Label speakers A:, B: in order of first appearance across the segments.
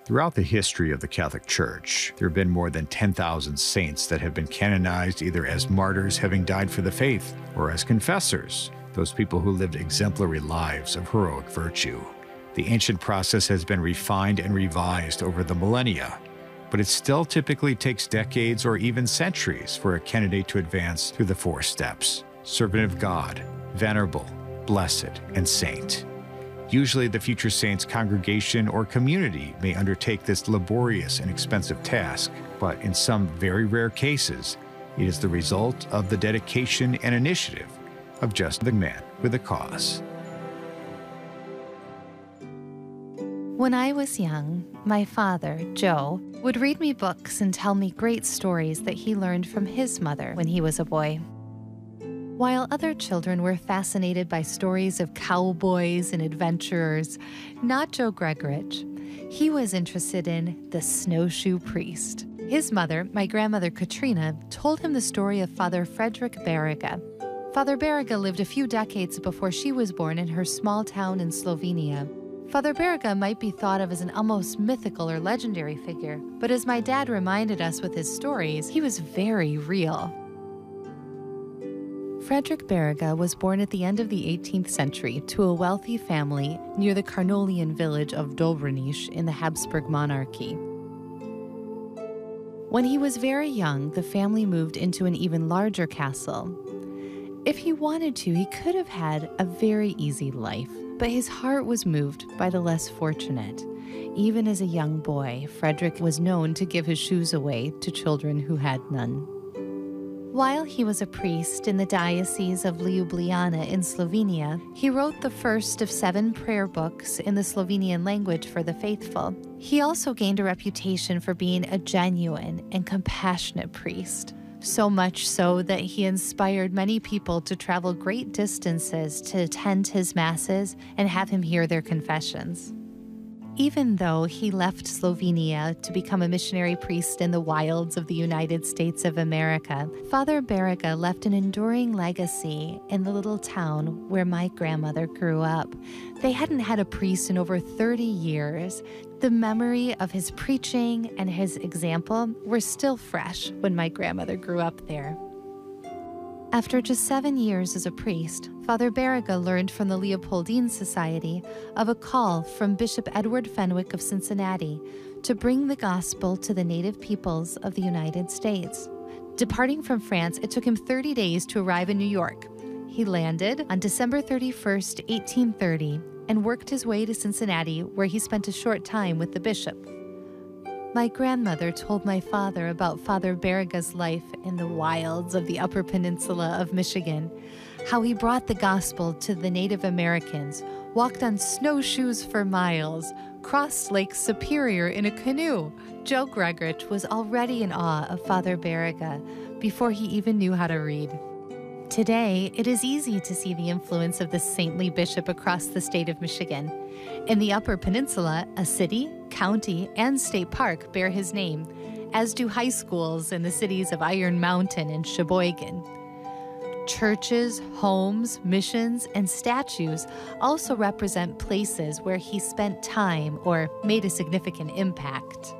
A: Throughout the history of the Catholic Church, there have been more than 10,000 saints that have been canonized either as martyrs having died for the faith or as confessors, those people who lived exemplary lives of heroic virtue. The ancient process has been refined and revised over the millennia, but it still typically takes decades or even centuries for a candidate to advance through the 4 steps: servant of God, venerable, blessed, and saint. Usually the future saint's congregation or community may undertake this laborious and expensive task, but in some very rare cases, it is the result of the dedication and initiative of just the man with a cause.
B: When I was young, my father, Joe, would read me books and tell me great stories that he learned from his mother when he was a boy. While other children were fascinated by stories of cowboys and adventurers, not Joe Gregorich. He was interested in the snowshoe priest. His mother, my grandmother Katrina, told him the story of Father Frederick Bariga. Father Bariga lived a few decades before she was born in her small town in Slovenia. Father Bariga might be thought of as an almost mythical or legendary figure, but as my dad reminded us with his stories, he was very real. Frederick Bariga was born at the end of the 18th century to a wealthy family near the Carnolian village of Dobraniš in the Habsburg monarchy. When he was very young, the family moved into an even larger castle. If he wanted to, he could have had a very easy life, but his heart was moved by the less fortunate. Even as a young boy, Frederick was known to give his shoes away to children who had none. While he was a priest in the Diocese of Ljubljana in Slovenia, he wrote the first of 7 prayer books in the Slovenian language for the faithful. He also gained a reputation for being a genuine and compassionate priest, so much so that he inspired many people to travel great distances to attend his masses and have him hear their confessions. Even though he left Slovenia to become a missionary priest in the wilds of the United States of America, Father Bariga left an enduring legacy in the little town where my grandmother grew up. They hadn't had a priest in over 30 years. The memory of his preaching and his example were still fresh when my grandmother grew up there. After just 7 years as a priest, Father Bariga learned from the Leopoldine Society of a call from Bishop Edward Fenwick of Cincinnati to bring the gospel to the native peoples of the United States. Departing from France, it took him 30 days to arrive in New York. He landed on December 31st, 1830, and worked his way to Cincinnati, where he spent a short time with the bishop. My grandmother told my father about Father Bariga's life in the wilds of the Upper Peninsula of Michigan, how he brought the gospel to the Native Americans, walked on snowshoes for miles, crossed Lake Superior in a canoe. Joe Gregorich was already in awe of Father Bariga before he even knew how to read. Today, it is easy to see the influence of this saintly bishop across the state of Michigan. In the Upper Peninsula, a city, county, and state park bear his name, as do high schools in the cities of Iron Mountain and Sheboygan. Churches, homes, missions, and statues also represent places where he spent time or made a significant impact.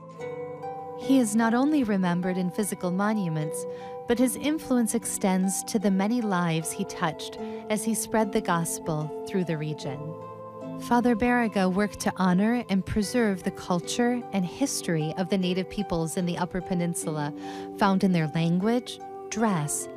B: He is not only remembered in physical monuments, but his influence extends to the many lives he touched as he spread the gospel through the region. Father Bariga worked to honor and preserve the culture and history of the native peoples in the Upper Peninsula, found in their language, dress,